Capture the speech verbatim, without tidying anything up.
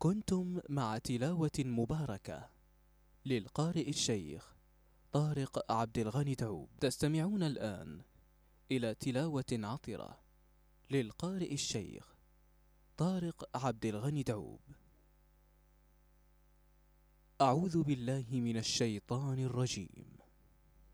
كنتم مع تلاوة مباركة للقارئ الشيخ طارق عبد الغني دعوب. تستمعون الآن إلى تلاوة عطرة للقارئ الشيخ طارق عبد الغني دعوب. أعوذ بالله من الشيطان الرجيم.